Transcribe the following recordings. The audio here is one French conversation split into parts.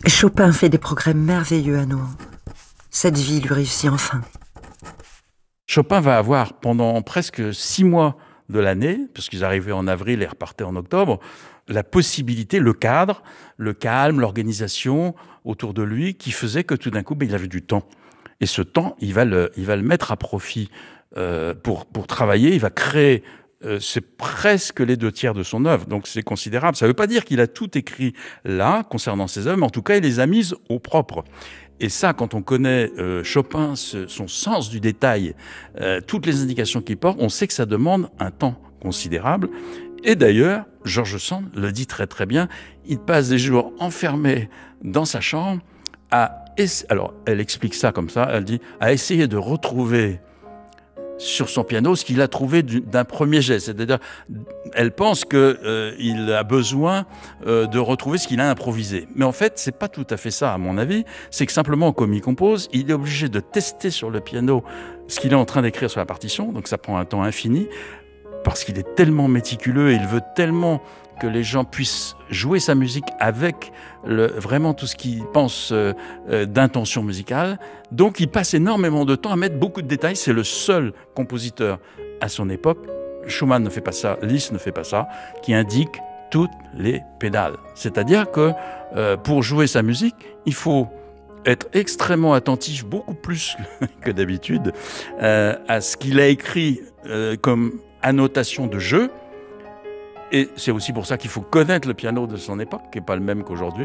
Chopin fait des progrès merveilleux à Nohant. Cette vie lui réussit enfin. Chopin va avoir pendant presque 6 mois de l'année, puisqu'ils arrivaient en avril et repartaient en octobre, la possibilité, le cadre, le calme, l'organisation autour de lui qui faisait que tout d'un coup, il avait du temps. Et ce temps, il va le mettre à profit pour travailler. Il va créer, c'est presque les 2/3 de son œuvre, donc c'est considérable. Ça ne veut pas dire qu'il a tout écrit là, concernant ses œuvres, mais en tout cas, il les a mises au propre. Et ça, quand on connaît Chopin, son sens du détail, toutes les indications qu'il porte, on sait que ça demande un temps considérable. Et d'ailleurs, George Sand le dit très très bien, il passe des jours enfermé dans sa chambre alors, elle explique ça comme ça, elle dit, à essayer de retrouver sur son piano ce qu'il a trouvé d'un premier geste. C'est-à-dire, elle pense qu'il a besoin de retrouver ce qu'il a improvisé. Mais en fait, c'est pas tout à fait ça, à mon avis. C'est que simplement, comme il compose, il est obligé de tester sur le piano ce qu'il est en train d'écrire sur la partition. Donc ça prend un temps infini, parce qu'il est tellement méticuleux et il veut tellement que les gens puissent jouer sa musique avec vraiment tout ce qu'il pense d'intention musicale. Donc il passe énormément de temps à mettre beaucoup de détails. C'est le seul compositeur à son époque, Schumann ne fait pas ça, Liszt ne fait pas ça, qui indique toutes les pédales. C'est-à-dire que pour jouer sa musique, il faut être extrêmement attentif, beaucoup plus que d'habitude, à ce qu'il a écrit comme annotation de jeu. Et c'est aussi pour ça qu'il faut connaître le piano de son époque, qui n'est pas le même qu'aujourd'hui.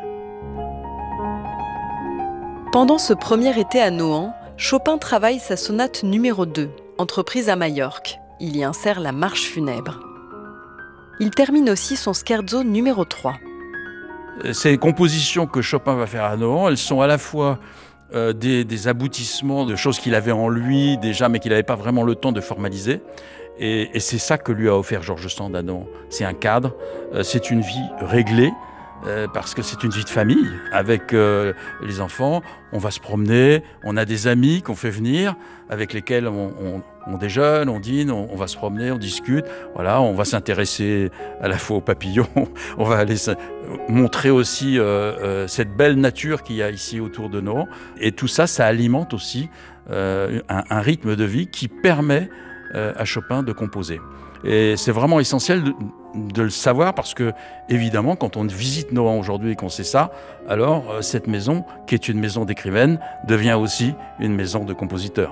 Pendant ce premier été à Nohant, Chopin travaille sa sonate numéro 2, entreprise à Majorque. Il y insère la marche funèbre. Il termine aussi son scherzo numéro 3. Ces compositions que Chopin va faire à Nohant, elles sont à la fois des aboutissements de choses qu'il avait en lui déjà, mais qu'il n'avait pas vraiment le temps de formaliser. Et c'est ça que lui a offert George Sand à Nohant. C'est un cadre, c'est une vie réglée, parce que c'est une vie de famille avec les enfants. On va se promener, on a des amis qu'on fait venir, avec lesquels on déjeune, on dîne, on va se promener, on discute. Voilà, on va s'intéresser à la fois aux papillons, on va aller montrer aussi cette belle nature qu'il y a ici autour de Nohant. Et tout ça, ça alimente aussi un rythme de vie qui permet à Chopin de composer. Et c'est vraiment essentiel de le savoir parce que, évidemment, quand on visite Nohant aujourd'hui et qu'on sait ça, alors cette maison, qui est une maison d'écrivaine, devient aussi une maison de compositeur.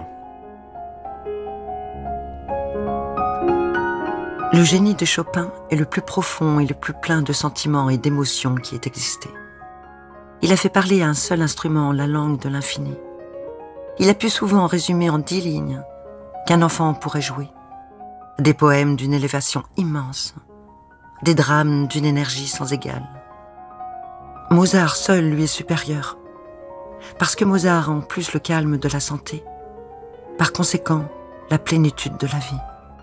Le génie de Chopin est le plus profond et le plus plein de sentiments et d'émotions qui ait existé. Il a fait parler à un seul instrument la langue de l'infini. Il a pu souvent résumer en 10 lignes qu'un enfant pourrait jouer. Des poèmes d'une élévation immense, des drames d'une énergie sans égale. Mozart seul lui est supérieur, parce que Mozart a en plus le calme de la santé, par conséquent la plénitude de la vie.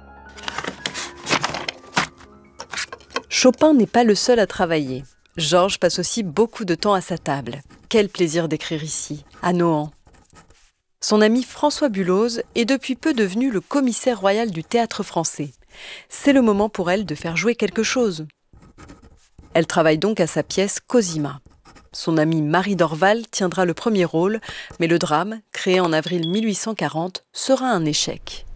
Chopin n'est pas le seul à travailler. Georges passe aussi beaucoup de temps à sa table. Quel plaisir d'écrire ici, à Nohant. Son ami François Bulloz est depuis peu devenu le commissaire royal du Théâtre Français. C'est le moment pour elle de faire jouer quelque chose. Elle travaille donc à sa pièce Cosima. Son amie Marie Dorval tiendra le premier rôle, mais le drame, créé en avril 1840, sera un échec.